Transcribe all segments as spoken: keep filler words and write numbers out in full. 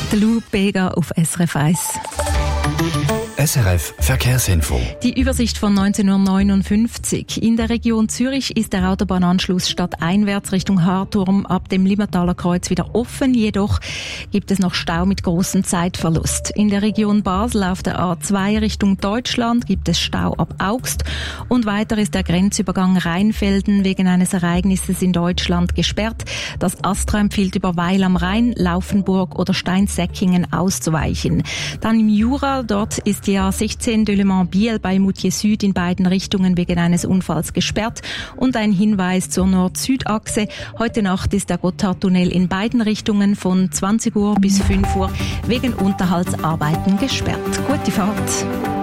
Der Lou Bega auf S R F eins. S R F Verkehrsinfo. Die Übersicht von neunzehn Uhr neunundfünfzig. In der Region Zürich ist der Autobahnanschluss stadteinwärts Richtung Harturm ab dem Limmertaler Kreuz wieder offen. Jedoch gibt es noch Stau mit großem Zeitverlust. In der Region Basel auf der A zwei Richtung Deutschland gibt es Stau ab Augst. Und weiter ist der Grenzübergang Rheinfelden wegen eines Ereignisses in Deutschland gesperrt. Das Astra empfiehlt über Weil am Rhein, Laufenburg oder Steinsäckingen auszuweichen. Dann im Jura, dort ist die A sechzehn de Le Mans-Biel bei Moutier Süd in beiden Richtungen wegen eines Unfalls gesperrt. Und ein Hinweis zur Nord-Süd-Achse. Heute Nacht ist der Gotthardtunnel in beiden Richtungen von zwanzig Uhr bis fünf Uhr wegen Unterhaltsarbeiten gesperrt. Gute Fahrt!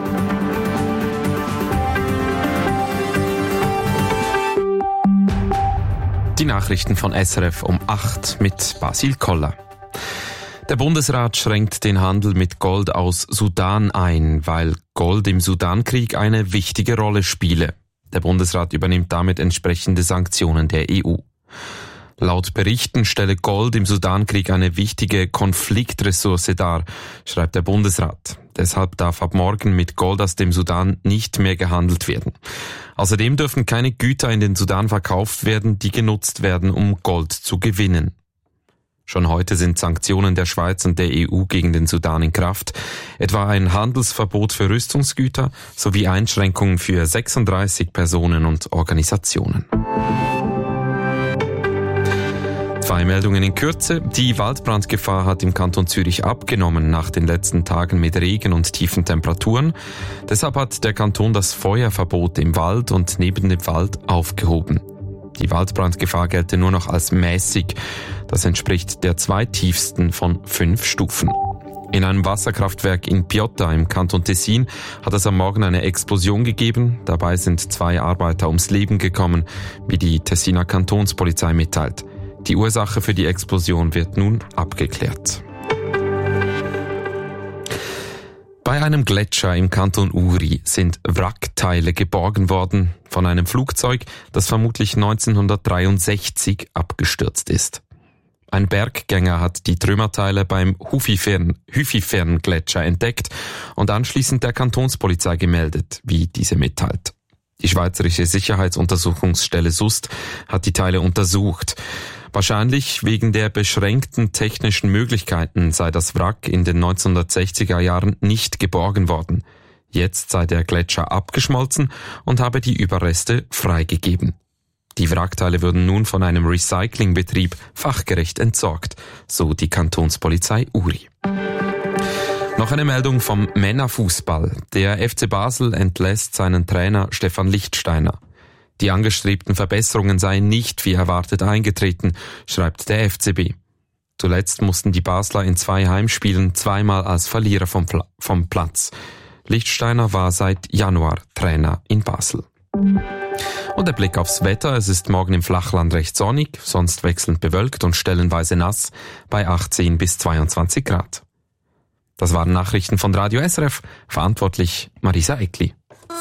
Die Nachrichten von S R F um acht mit Basil Koller. Der Bundesrat schränkt den Handel mit Gold aus Sudan ein, weil Gold im Sudankrieg eine wichtige Rolle spiele. Der Bundesrat übernimmt damit entsprechende Sanktionen der E U. Laut Berichten stelle Gold im Sudankrieg eine wichtige Konfliktressource dar, schreibt der Bundesrat. Deshalb darf ab morgen mit Gold aus dem Sudan nicht mehr gehandelt werden. Außerdem dürfen keine Güter in den Sudan verkauft werden, die genutzt werden, um Gold zu gewinnen. Schon heute sind Sanktionen der Schweiz und der E U gegen den Sudan in Kraft, etwa ein Handelsverbot für Rüstungsgüter sowie Einschränkungen für sechsunddreißig Personen und Organisationen. Zwei Meldungen in Kürze. Die Waldbrandgefahr hat im Kanton Zürich abgenommen nach den letzten Tagen mit Regen und tiefen Temperaturen. Deshalb hat der Kanton das Feuerverbot im Wald und neben dem Wald aufgehoben. Die Waldbrandgefahr gelte nur noch als mäßig. Das entspricht der zweittiefsten von fünf Stufen. In einem Wasserkraftwerk in Piotta im Kanton Tessin hat es am Morgen eine Explosion gegeben. Dabei sind zwei Arbeiter ums Leben gekommen, wie die Tessiner Kantonspolizei mitteilt. Die Ursache für die Explosion wird nun abgeklärt. Bei einem Gletscher im Kanton Uri sind Wrackteile geborgen worden von einem Flugzeug, das vermutlich neunzehnhundertdreiundsechzig abgestürzt ist. Ein Berggänger hat die Trümmerteile beim Hufifern-Gletscher entdeckt und anschließend der Kantonspolizei gemeldet, wie diese mitteilt. Die Schweizerische Sicherheitsuntersuchungsstelle S U S T hat die Teile untersucht. Wahrscheinlich wegen der beschränkten technischen Möglichkeiten sei das Wrack in den neunzehnhundertsechziger Jahren nicht geborgen worden. Jetzt sei der Gletscher abgeschmolzen und habe die Überreste freigegeben. Die Wrackteile würden nun von einem Recyclingbetrieb fachgerecht entsorgt, so die Kantonspolizei Uri. Noch eine Meldung vom Männerfußball. Der F C Basel entlässt seinen Trainer Stefan Lichtsteiner. Die angestrebten Verbesserungen seien nicht wie erwartet eingetreten, schreibt der F C B. Zuletzt mussten die Basler in zwei Heimspielen zweimal als Verlierer vom, Pla- vom Platz. Lichtsteiner war seit Januar Trainer in Basel. Und der Blick aufs Wetter. Es ist morgen im Flachland recht sonnig, sonst wechselnd bewölkt und stellenweise nass bei achtzehn bis zweiundzwanzig Grad. Das waren Nachrichten von Radio S R F, verantwortlich Marisa Eckli.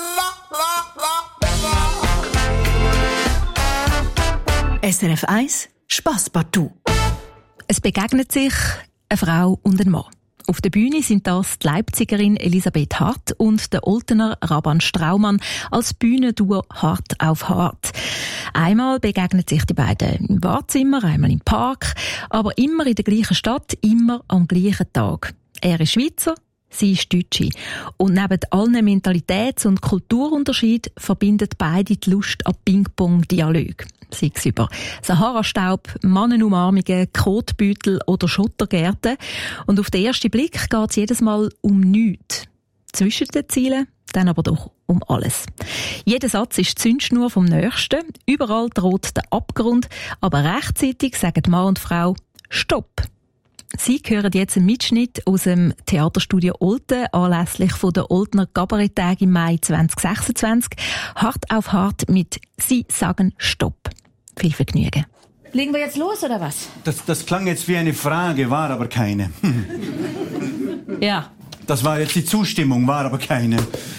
S R F eins Spass partout. Es begegnet sich eine Frau und ein Mann. Auf der Bühne sind das die Leipzigerin Elisabeth Hart und der Oltener Raban Straumann als Bühnenduo Hart auf Hart. Einmal begegnen sich die beiden im Badzimmer, einmal im Park, aber immer in der gleichen Stadt, immer am gleichen Tag. Er ist Schweizer, sie ist Deutsche. Und neben allen Mentalitäts- und Kulturunterschieden verbindet beide die Lust an Ping-Pong-Dialog. Sei es über Sahara-Staub, Mannenumarmungen, Kotbeutel oder Schottergärten. Und auf den ersten Blick geht es jedes Mal um nichts. Zwischen den Zielen dann aber doch um alles. Jeder Satz ist die Zündschnur vom Nächsten. Überall droht der Abgrund. Aber rechtzeitig sagen Mann und Frau Stopp. Sie hören jetzt einen Mitschnitt aus dem Theaterstudio Olten anlässlich von der Oltener Kabaretttage im Mai zwanzig sechsundzwanzig. Hart auf Hart mit «Sie sagen Stopp». Viel Vergnügen. Legen wir jetzt los, oder was? Das, das klang jetzt wie eine Frage, war aber keine. Ja. Das war jetzt die Zustimmung, war aber keine.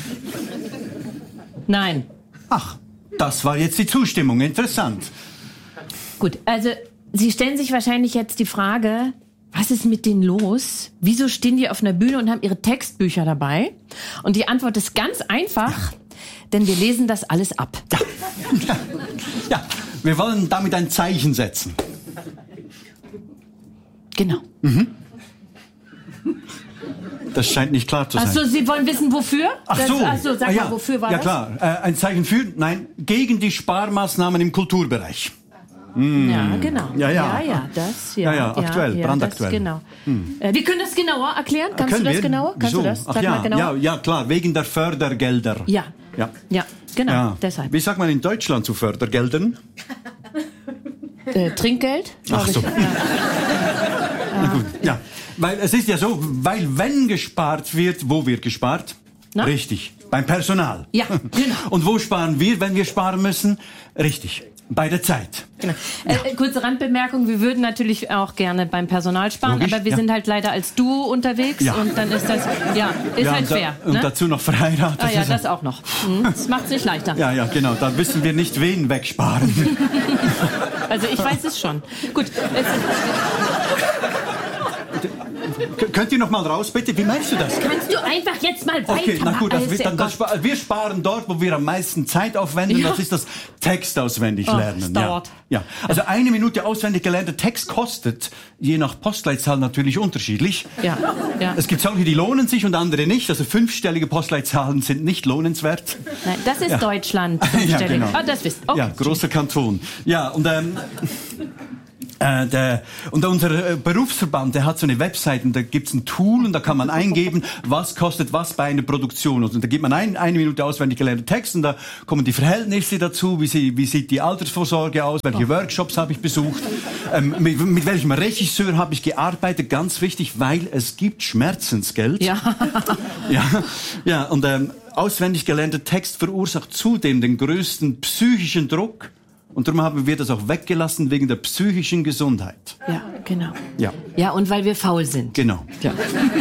Nein. Ach, das war jetzt die Zustimmung. Interessant. Gut, also Sie stellen sich wahrscheinlich jetzt die Frage, was ist mit denen los? Wieso stehen die auf einer Bühne und haben ihre Textbücher dabei? Und die Antwort ist ganz einfach, denn wir lesen das alles ab. Ja, ja, ja. Wir wollen damit ein Zeichen setzen. Genau. Mhm. Das scheint nicht klar zu sein. Ach so, Sie wollen wissen, wofür? Ach so. Das, ach so, sag ah, ja. mal, wofür war ja, das? Ja, klar. Äh, ein Zeichen für, nein, gegen die Sparmaßnahmen im Kulturbereich. Mm. Ja, genau. Ja, ja. Ja, ja, das, ja. Ja, ja, aktuell, ja, brandaktuell. Das, genau. Hm. Äh, wir können das genauer erklären. Kannst Können du das wir? genauer? Kannst Wieso? du das? Ach Sag ja, mal genauer. ja, ja, klar, wegen der Fördergelder. Ja. Ja, ja genau, ja. deshalb. Wie sagt man in Deutschland zu Fördergeldern? Äh, Trinkgeld? Ach so. Ich. Ja. Na gut, ja. Weil es ist ja so, weil wenn gespart wird, wo wird gespart? Na? Richtig, beim Personal. Ja, genau. Und wo sparen wir, wenn wir sparen müssen? Richtig, bei der Zeit. Genau. Äh, äh, kurze Randbemerkung, wir würden natürlich auch gerne beim Personal sparen, Logisch, aber wir ja. sind halt leider als Duo unterwegs Ja. und dann ist das, ja, ist ja, halt und da, fair. Und Ne? dazu noch verheiratet. Ah ja, ist- das auch noch. Hm, das macht es nicht leichter. Ja, ja, genau, da wissen wir nicht, wen wegsparen. Also ich weiß es schon. Gut, es, K- Könnt ihr noch mal raus, bitte? Wie meinst du das? kannst du einfach jetzt mal weitermachen? Okay, na gut, das, Also, dann, das, Gott. spa- wir sparen dort, wo wir am meisten Zeit aufwenden. Ja. Das ist das Text auswendig Oh, lernen. es ja. dauert. Ja. Also eine Minute auswendig gelernter Text kostet je nach Postleitzahl natürlich unterschiedlich. Ja, ja. Es gibt solche, die lohnen sich und andere nicht. Also fünfstellige Postleitzahlen sind nicht lohnenswert. Nein, das ist Ja. Deutschland. Ja, fünfstellig. genau. Ah, das wisst ihr. Ja, großer Kanton. Ja, und ähm, Äh, der, und unser äh, Berufsverband, der hat so eine Webseite, und da gibt's ein Tool und da kann man eingeben, was kostet was bei einer Produktion. Und da gibt man ein, eine Minute auswendig gelernten Text und da kommen die Verhältnisse dazu, wie, sie, wie sieht die Altersvorsorge aus, welche Workshops habe ich besucht, ähm, mit, mit welchem Regisseur habe ich gearbeitet, ganz wichtig, weil es gibt Schmerzensgeld. Ja. Ja, ja, und ähm, auswendig gelernter Text verursacht zudem den größten psychischen Druck. Und darum haben wir das auch weggelassen wegen der psychischen Gesundheit. Ja, genau. Ja, Ja, und weil wir faul sind. genau. Ja.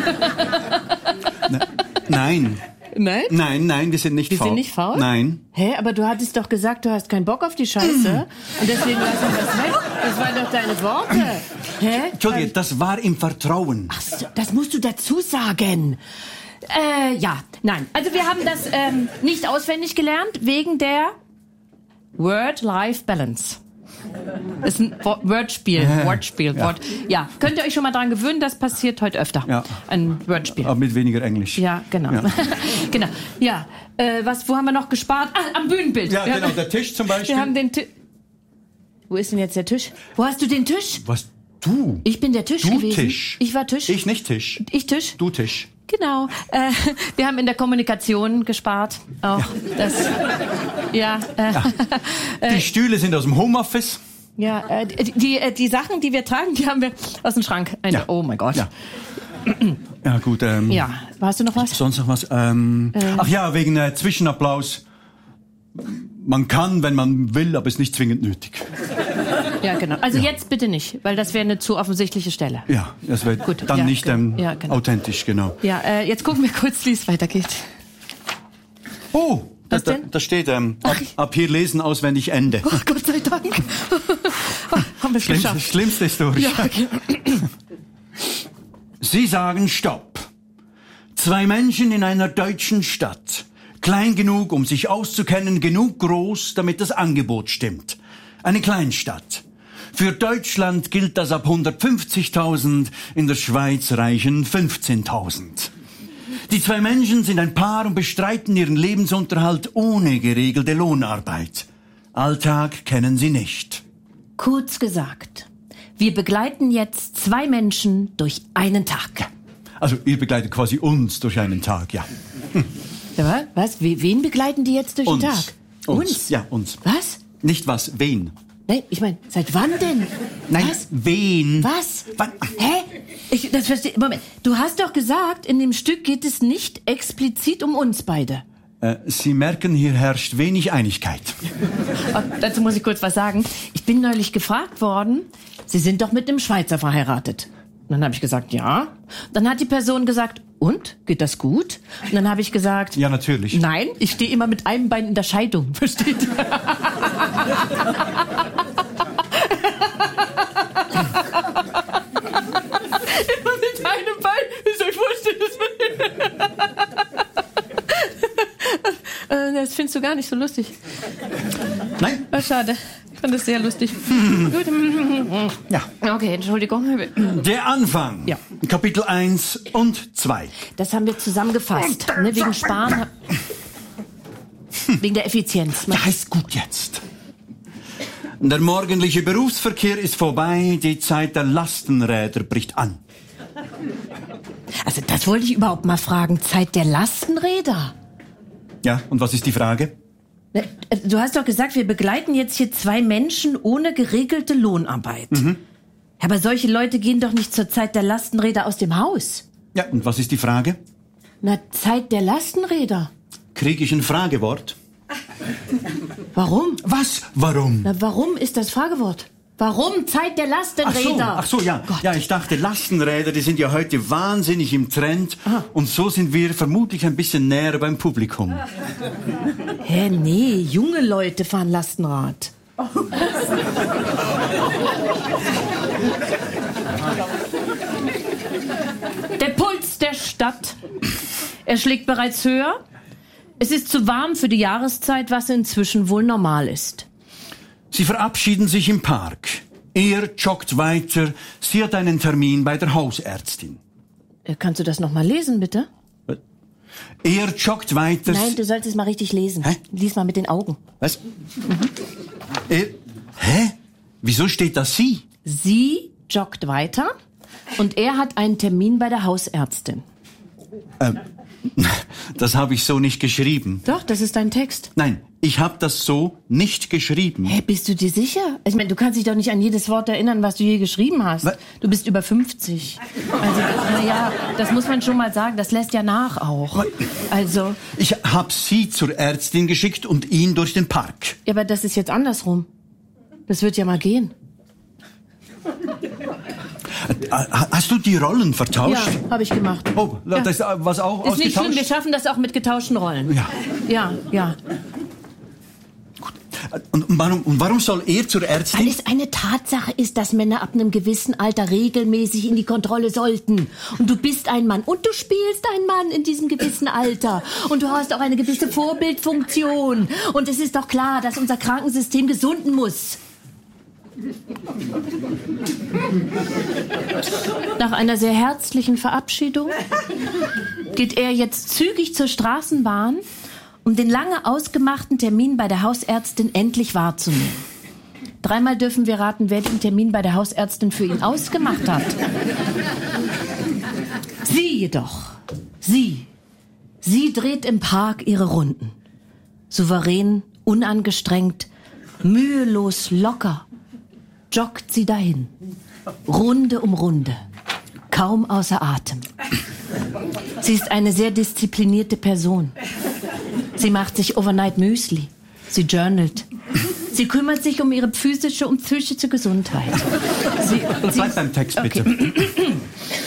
Ne, nein, Nein? nein, nein, wir sind nicht Wir faul. sind nicht faul? Nein. Hä, aber du hattest doch gesagt, du hast keinen Bock auf die Scheiße. Und deswegen lassen wir das weg. Das waren doch deine Worte. Hä? Entschuldige, das war im Vertrauen. Ach so, das musst du dazu sagen. Äh, ja, nein. Also wir haben das ähm, nicht auswendig gelernt, wegen der Word-Life-Balance. Das ist ein Wo- Wordspiel, Wortspiel, ja. Wort. Ja, könnt ihr euch schon mal dran gewöhnen, das passiert heute öfter. Ja. Ein Wordspiel. Aber mit weniger Englisch. Ja, genau. Ja. genau. Ja, äh, was, wo haben wir noch gespart? Ah, am Bühnenbild. Ja, wir genau, haben, der Tisch zum Beispiel. wir haben den Tisch. Wo ist denn jetzt der Tisch? Wo hast du den Tisch? Was? Du? Ich bin der Tisch Du gewesen. Tisch. Ich war Tisch. Ich nicht Tisch. Ich Tisch. Du Tisch. Genau. Äh, wir haben in der Kommunikation gespart. Auch ja. das. Ja. Äh, Die Stühle sind aus dem Homeoffice. ja. Äh, die, die, äh, die Sachen, die wir tragen, die haben wir aus dem Schrank. Eine, Ja. Oh mein Gott. Ja. Ja, gut. Ähm, Ja. Hast du noch was? Sonst noch was? Ähm, Äh. Ach ja, wegen äh, Zwischenapplaus. Man kann, wenn man will, aber ist nicht zwingend nötig. Ja, genau. Also jetzt bitte nicht, weil das wäre eine zu offensichtliche Stelle. Ja, das wird Gut, dann ja, nicht genau. ähm, Ja, genau. authentisch, genau. Ja, äh, jetzt gucken wir kurz, wie es weitergeht. Oh, da, Was da, denn? da steht, ähm, ab, Ach. ab hier lesen, auswendig, Ende. Oh, Gott sei Dank. Oh, haben wir es Schlimmste, geschafft. schlimmste ist durch. Ja, okay. Sie sagen Stopp. Zwei Menschen in einer deutschen Stadt. Klein genug, um sich auszukennen, genug groß, damit das Angebot stimmt. Eine Kleinstadt. Für Deutschland gilt das ab hundertfünfzigtausend, in der Schweiz reichen fünfzehntausend. Die zwei Menschen sind ein Paar und bestreiten ihren Lebensunterhalt ohne geregelte Lohnarbeit. Alltag kennen sie nicht. Kurz gesagt, wir begleiten jetzt zwei Menschen durch einen Tag. Also ihr begleitet quasi uns durch einen Tag, ja. Ja, was? We- Wen begleiten die jetzt durch Uns. den Tag? Uns. Ja, uns. Was? Nicht was, wen? Nein, ich meine, seit wann denn? Nein, Was? wen? Was? Wann? Hä? Ich, das verstehe. Moment. Du hast doch gesagt, in dem Stück geht es nicht explizit um uns beide. Äh, Sie merken, hier herrscht wenig Einigkeit. Oh, dazu muss ich kurz was sagen. Ich bin neulich gefragt worden, Sie sind doch mit einem Schweizer verheiratet. Und dann habe ich gesagt, ja. Dann hat die Person gesagt, und? Geht das gut? Und dann habe ich gesagt, Ja, natürlich. nein, ich stehe immer mit einem Bein in der Scheidung. Versteht? findest du gar nicht so lustig. Nein? Oh, schade. Ich fand das sehr lustig. Gut. Ja. Okay, Entschuldigung. Der Anfang. Ja. Kapitel eins und zwei. Das haben wir zusammengefasst. Ne, wegen Sparen. Wegen der Effizienz. Ja, ist gut jetzt. Der morgendliche Berufsverkehr ist vorbei, die Zeit der Lastenräder bricht an. Also das wollte ich überhaupt mal fragen. Zeit der Lastenräder. Ja, und was ist die Frage? Du hast doch gesagt, wir begleiten jetzt hier zwei Menschen ohne geregelte Lohnarbeit. Mhm. Aber solche Leute gehen doch nicht zur Zeit der Lastenräder aus dem Haus. Ja, und was ist die Frage? Na, Zeit der Lastenräder. Kriege ich ein Fragewort? Warum? Was? Warum? Na, warum ist das Fragewort? Warum Zeit der Lastenräder? Ach so, ach so, ja. Gott. Ja, ich dachte, Lastenräder, die sind ja heute wahnsinnig im Trend. Aha. Und so sind wir vermutlich ein bisschen näher beim Publikum. Hä, nee, junge Leute fahren Lastenrad. Der Puls der Stadt. Er schlägt bereits höher. Es ist zu warm für die Jahreszeit, was inzwischen wohl normal ist. Sie verabschieden sich im Park. Er joggt weiter. Sie hat einen Termin bei der Hausärztin. Kannst du das noch mal lesen, bitte? Er joggt weiter. Nein, du solltest es mal richtig lesen. Hä? Lies mal mit den Augen. Was? Mhm. Er, hä? Wieso steht da sie? Sie joggt weiter und er hat einen Termin bei der Hausärztin. Ähm, das habe ich so nicht geschrieben. Doch, das ist dein Text. Nein, ich habe das so nicht geschrieben. Hä, bist du dir sicher? Ich meine, du kannst dich doch nicht an jedes Wort erinnern, was du je geschrieben hast. Was? Du bist über fünfzig. Also, naja, das muss man schon mal sagen. Das lässt ja nach auch. Also. Ich habe sie zur Ärztin geschickt und ihn durch den Park. Ja, aber das ist jetzt andersrum. Das wird ja mal gehen. Hast du die Rollen vertauscht? Ja, habe ich gemacht. Oh, das ja. was auch ist nicht ausgetauscht? schlimm, wir schaffen das auch mit getauschten Rollen. Ja. Ja, ja. Gut. Und warum, und warum soll er zur Ärztin? Weil es eine Tatsache ist, dass Männer ab einem gewissen Alter regelmäßig in die Kontrolle sollten. Und du bist ein Mann und du spielst ein Mann in diesem gewissen Alter. Und du hast auch eine gewisse Vorbildfunktion. Und es ist doch klar, dass unser Krankensystem gesunden muss. Nach einer sehr herzlichen Verabschiedung geht er jetzt zügig zur Straßenbahn, um den lange ausgemachten Termin bei der Hausärztin endlich wahrzunehmen. Dreimal dürfen wir raten, wer den Termin bei der Hausärztin für ihn ausgemacht hat. Sie jedoch, sie, sie dreht im Park ihre Runden. Souverän, unangestrengt, mühelos, locker. Joggt sie dahin, Runde um Runde, kaum außer Atem. Sie ist eine sehr disziplinierte Person. Sie macht sich Overnight Müsli, sie journalt. Sie kümmert sich um ihre physische und psychische Gesundheit. Sie, Bleib beim Text, bitte. Okay.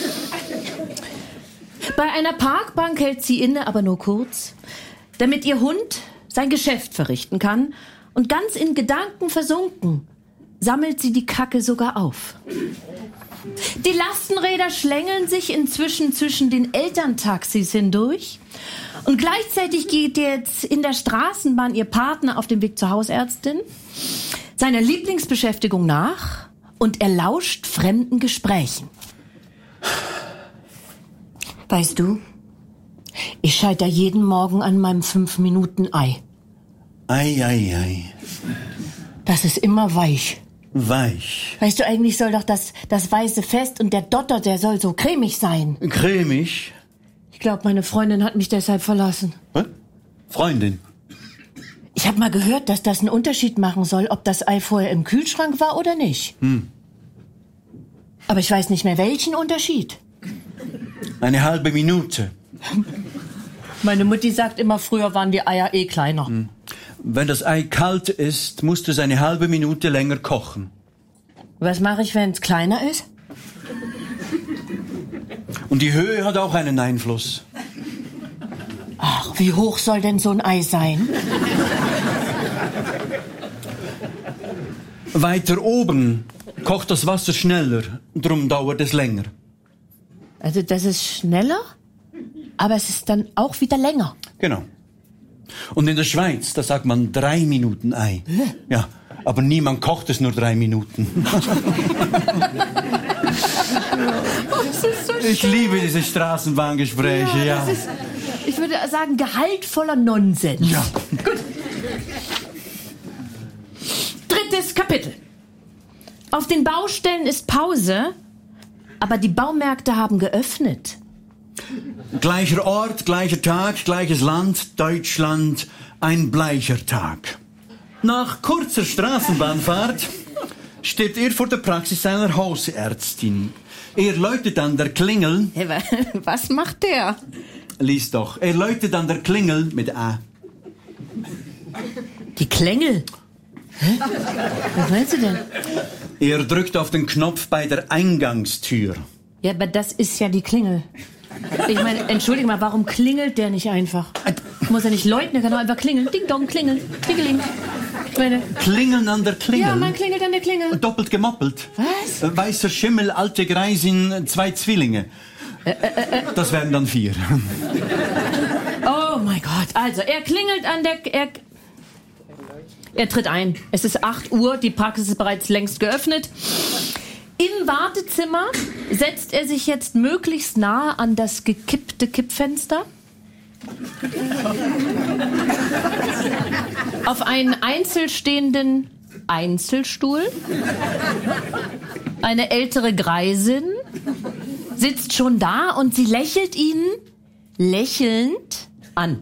Bei einer Parkbank hält sie inne, aber nur kurz, damit ihr Hund sein Geschäft verrichten kann und ganz in Gedanken versunken sammelt sie die Kacke sogar auf. Die Lastenräder schlängeln sich inzwischen zwischen den Elterntaxis hindurch und gleichzeitig geht jetzt in der Straßenbahn ihr Partner auf dem Weg zur Hausärztin seiner Lieblingsbeschäftigung nach und er lauscht fremden Gesprächen. Weißt du, ich scheitere jeden Morgen an meinem fünf-Minuten-Ei. Ei, ei, ei. Das ist immer weich. Weich. Weißt du, eigentlich soll doch das, das weiße Fest und der Dotter, der soll so cremig sein. Cremig? Ich glaube, meine Freundin hat mich deshalb verlassen. Was? Freundin? Ich habe mal gehört, dass das einen Unterschied machen soll, ob das Ei vorher im Kühlschrank war oder nicht. Hm. Aber ich weiß nicht mehr, welchen Unterschied. Eine halbe Minute. Meine Mutti sagt immer, früher waren die Eier eh kleiner. Hm. Wenn das Ei kalt ist, musst du es eine halbe Minute länger kochen. Was mache ich, wenn es kleiner ist? Und die Höhe hat auch einen Einfluss. Ach, wie hoch soll denn so ein Ei sein? Weiter oben kocht das Wasser schneller, darum dauert es länger. Also das ist schneller, aber es ist dann auch wieder länger. Genau. Und in der Schweiz, da sagt man drei Minuten Ei. Ja, aber niemand kocht es nur drei Minuten. Das ist so Ich liebe diese Straßenbahngespräche, ja. Das ist, ich würde sagen, gehaltvoller Nonsens. Ja. Gut. Drittes Kapitel. Auf den Baustellen ist Pause, aber die Baumärkte haben geöffnet. Gleicher Ort, gleicher Tag, gleiches Land, Deutschland, ein bleicher Tag. Nach kurzer Straßenbahnfahrt steht er vor der Praxis seiner Hausärztin. Er läutet an der Klingel. Hey, was macht der? Lies doch. Er läutet an der Klingel mit A. Die Klingel? Hä? Was meinst du denn? Er drückt auf den Knopf bei der Eingangstür. Ja, aber das ist ja die Klingel. Ich meine, entschuldige mal, warum klingelt der nicht einfach? Muss er nicht läuten, er kann doch einfach klingeln. Ding dong, klingeln, klingeling. Ich meine, Klingeln an der Klingel? ja, man klingelt an der Klingel. Doppelt gemoppelt. Was? Weißer Schimmel, alte Greisin, zwei Zwillinge. Das wären dann vier. Oh mein Gott, also er klingelt an der... Er, er tritt ein. Es ist acht Uhr, die Praxis ist bereits längst geöffnet. Im Wartezimmer setzt er sich jetzt möglichst nahe an das gekippte Kippfenster. Auf einen einzelstehenden Einzelstuhl. Eine ältere Greisin sitzt schon da und sie lächelt ihn lächelnd an.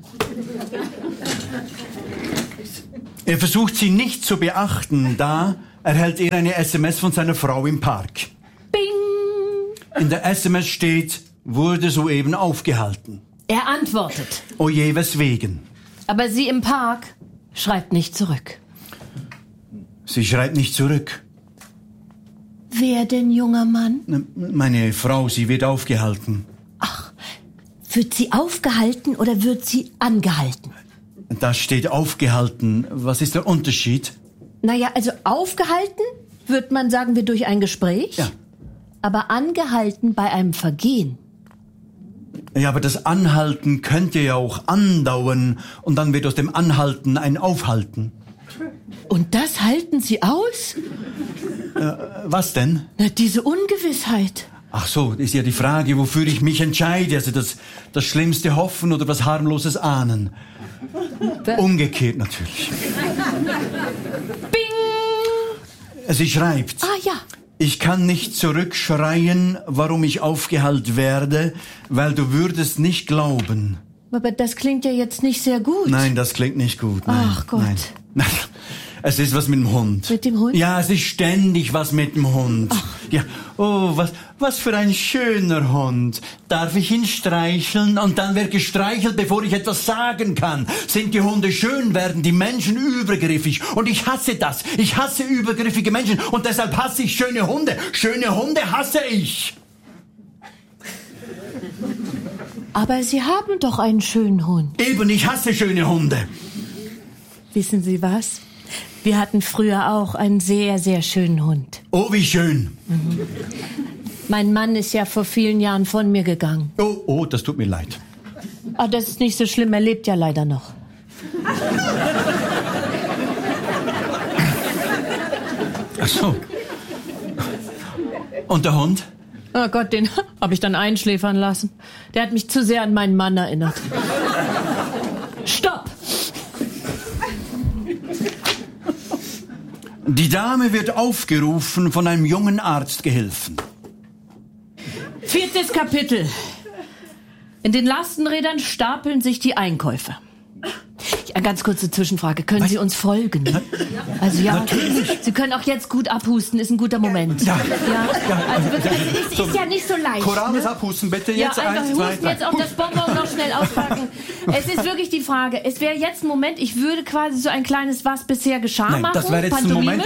Er versucht sie nicht zu beachten, da erhält er eine S M S von seiner Frau im Park. Bing! In der S M S steht, wurde soeben aufgehalten. Er antwortet. Oh je, weswegen? Aber sie im Park schreibt nicht zurück. Sie schreibt nicht zurück. Wer denn, junger Mann? Meine Frau, sie wird aufgehalten. Ach, wird sie aufgehalten oder wird sie angehalten? Da steht aufgehalten. Was ist der Unterschied? Naja, also aufgehalten wird man, sagen wir, durch ein Gespräch. Ja. Aber angehalten bei einem Vergehen. Ja, aber das Anhalten könnte ja auch andauern und dann wird aus dem Anhalten ein Aufhalten. Und das halten Sie aus? Äh, was denn? Na, diese Ungewissheit. Ach so, ist ja die Frage, wofür ich mich entscheide. Also das, das Schlimmste hoffen oder was Harmloses ahnen. Da- Umgekehrt natürlich. Bing! Sie schreibt, Ah ja. ich kann nicht zurückschreien, warum ich aufgehalten werde, weil du würdest nicht glauben. Aber das klingt ja jetzt nicht sehr gut. Nein, das klingt nicht gut. Nein, Ach Gott. Nein. Nein. Es ist was mit dem Hund. Mit dem Hund? Ja, es ist ständig was mit dem Hund. Ach. Ja, oh, was, was für ein schöner Hund. Darf ich ihn streicheln? Und dann wird gestreichelt, bevor ich etwas sagen kann. Sind die Hunde schön, werden die Menschen übergriffig. Und ich hasse das. Ich hasse übergriffige Menschen. Und deshalb hasse ich schöne Hunde. Schöne Hunde hasse ich. Aber Sie haben doch einen schönen Hund. Eben, ich hasse schöne Hunde. Wissen Sie was? Wir hatten früher auch einen sehr, sehr schönen Hund. Oh, wie schön. Mein Mann ist ja vor vielen Jahren von mir gegangen. Oh, oh, das tut mir leid. Aber das ist nicht so schlimm, er lebt ja leider noch. Ach so. Und der Hund? Oh Gott, den habe ich dann einschläfern lassen. Der hat mich zu sehr an meinen Mann erinnert. Stopp! Die Dame wird aufgerufen von einem jungen Arztgehilfen. Viertes Kapitel. In den Lastenrädern stapeln sich die Einkäufe. Ja, ganz kurze Zwischenfrage. Können Was? Sie uns folgen? Also ja, Natürlich. Sie können auch jetzt gut abhusten, ist ein guter Moment. Ja. ja. Also wirklich, es ist, ist ja nicht so leicht. Chorales ne? abhusten, bitte. Ja, Jetzt einfach eins, zwei, husten, drei. jetzt auch das Bonbon noch schnell auspacken. Es ist wirklich die Frage, es wäre jetzt ein Moment, ich würde quasi so ein kleines Was bisher geschah Nein, machen. das wäre jetzt ein Pantomime. Moment,